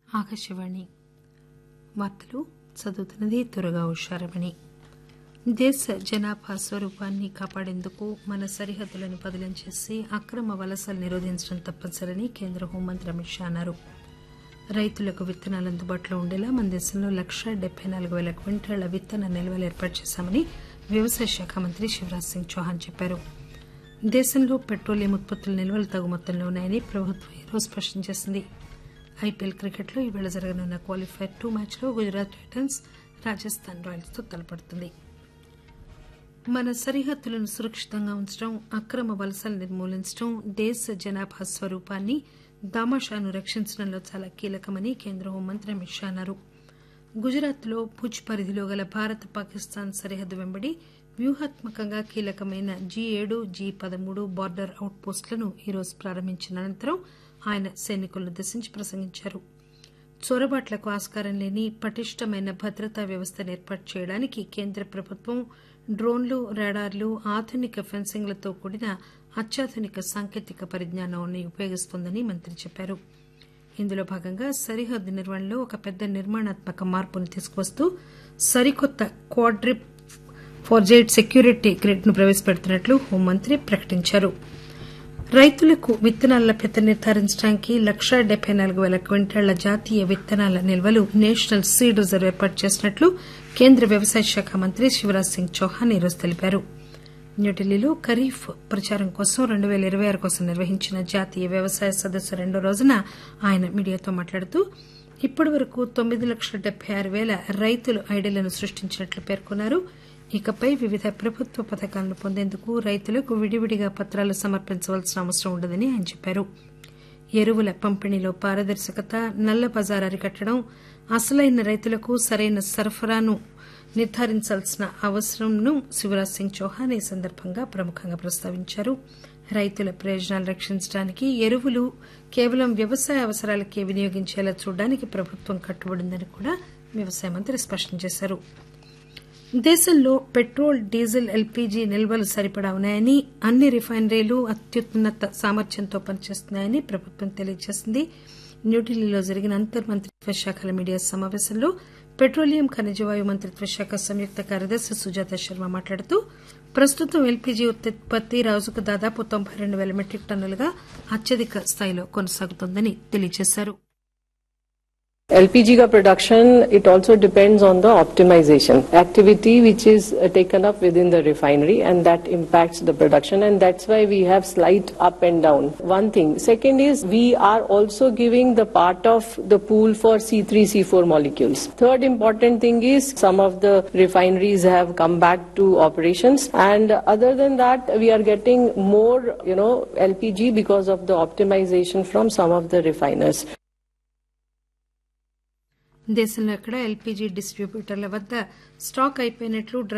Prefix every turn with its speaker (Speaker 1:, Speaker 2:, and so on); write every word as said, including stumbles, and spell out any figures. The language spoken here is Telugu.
Speaker 1: ఆకాశవాణి వార్తలు చదువుతున్నది త్వరగా ఉషారమణి. దేశ జనాభా స్వరూపాన్ని కాపాడేందుకు మన సరిహద్దులను పదిలం చేసి అక్రమ వలసలు నిరోధించడం తప్పనిసరని కేంద్ర హోంమంత్రి అమిత్ షా అన్నారు. రైతులకు విత్తనాలు అందుబాటులో ఉండేలా మన దేశంలో లక్ష డెబ్బై నాలుగు పేల క్వింటాళ్ల విత్తన నిల్వలు ఏర్పాటు చేశామని వ్యవసాయ శాఖ మంత్రి శివరాజ్ సింగ్ చౌహాన్ చెప్పారు. దేశంలో పెట్రోలియం ఉత్పత్తుల నిల్వలు తగు మొత్తంలో ఉన్నాయని ప్రభుత్వం ఈరోజు స్పష్టం చేసింది. ఐపీఎల్ క్రికెట్లో ఈవేళ జరగనున్న క్వాలిఫైర్ టూ మ్యాచ్లో గుజరాత్ టైటన్స్ రాజస్థాన్ రాయల్స్ తో తలపడుతుంది. మన సరిహద్దులను సురక్షితంగా ఉంచడం, అక్రమ వలసలు నిర్మూలించడం దేశ జనాభా స్వరూపాన్ని దామాషాను రక్షించడంలో చాలా కీలకమని కేంద్ర హోంమంత్రి అమిత్ షా అన్నారు. గుజరాత్ లో భుజ్ పరిధిలో గల భారత్ పాకిస్తాన్ సరిహద్దు వెంబడి వ్యూహాత్మకంగా కీలకమైన జీ ఏడు జీ పదమూడు బార్డర్ అవుట్ పోస్టులను ఈరోజు ప్రారంభించిన అనంతరం ఆయన సైనికులను ఉద్దేశించి ప్రసంగించారు. చొరబాట్లకు ఆస్కారం లేని పటిష్టమైన భద్రతా వ్యవస్థను ఏర్పాటు చేయడానికి కేంద్ర ప్రభుత్వం డ్రోన్లు, రాడార్లు, ఆధునిక ఫెన్సింగ్లతో కూడిన అత్యాధునిక సాంకేతిక పరిజ్ఞానాన్ని ఉపయోగిస్తోందని మంత్రి చెప్పారు. ఇందులో భాగంగా సరిహద్దు నిర్వహణలో ఒక పెద్ద నిర్మాణాత్మక మార్పును తీసుకువస్తూ సరికొత్త క్వాడ్రిప్ ఫోర్జైడ్ సెక్యూరిటీ గ్రిడ్ ను ప్రవేశపెడుతున్నట్లు హోంమంత్రి ప్రకటించారు. రైతులకు విత్తనాల లభ్యత నిర్ధారించడానికి లక్షా డెబ్బై నాలుగు పేల క్వింటాళ్ల జాతీయ విత్తనాల నిల్వలు నేషనల్ సీడ్ రిజర్వ్ ఏర్పాటు చేసినట్లు కేంద్ర వ్యవసాయ శాఖ మంత్రి శివరాజ్ సింగ్ చౌహాన్ ఈరోజు తెలిపారు. న్యూఢిల్లీలో ఖరీఫ్ ప్రచారం కోసం రెండు పేల ఇరవై ఆరు కోసం నిర్వహించిన జాతీయ వ్యవసాయ సదస్సు రెండో రోజున ఆయన మీడియాతో మాట్లాడుతూ ఇప్పటి వరకు తొమ్మిది లక్షల డెబ్బై ఆరు పేల రైతులు ఐడీలను సృష్టించినట్లు పేర్కొన్నారు. ఇకపై వివిధ ప్రభుత్వ పథకాలను పొందేందుకు రైతులకు విడివిడిగా పత్రాలు సమర్పించవలసిన అవసరం ఉండదని ఆయన చెప్పారు. ఎరువుల పంపిణీలో పారదర్శకత, నల్ల బజారు అరికట్టడం, అసలైన రైతులకు సరైన సరఫరాను నిర్ధారించాల్సిన అవసరంను శివరాజ్ సింగ్ చౌహాన్ ఈ సందర్భంగా ప్రముఖంగా ప్రస్తావించారు. రైతుల ప్రయోజనాలు రక్షించడానికి ఎరువులు కేవలం వ్యవసాయ అవసరాలకే వినియోగించేలా చూడడానికి ప్రభుత్వం కట్టుబడిందని కూడా వ్యవసాయ మంత్రి స్పష్టం చేశారు. దేశంలో పెట్రోల్, డీజిల్, ఎల్పీజీ నిల్వలు సరిపడా ఉన్నాయని, అన్ని రిఫైనరీలు అత్యున్నత సామర్థ్యంతో పనిచేస్తున్నాయని ప్రభుత్వం తెలియజేసింది. న్యూఢిల్లీలో జరిగిన అంతర్ మంత్రిత్వ శాఖల మీడియా సమావేశంలో పెట్రోలియం, ఖనిజవాయు మంత్రిత్వ శాఖ సంయుక్త కార్యదర్శి సుజాత శర్మ మాట్లాడుతూ ప్రస్తుతం ఎల్పీజీ ఉత్పత్తి రోజుకు దాదాపు తొంభై రెండు పేల మెట్రిక్ టన్నులుగా అత్యధిక స్థాయిలో కొనసాగుతోందని తెలియజేశారు.
Speaker 2: L P G ka production, it also depends on the optimization activity which is uh, taken up within the refinery, and that impacts the production, and that's why we have slight up and down. One thing. Second is we are also giving the part of the pool for C three C four molecules. Third important thing is some of the refineries have come back to operations, and other than that we are getting more, you know, L P G because of the optimization from some of the refiners.
Speaker 1: దేశంలో ఎక్కడ ఎల్పీజీ డిస్ట్రిబ్యూటర్ల వద్ద స్టాక్ అయిపోయినట్లు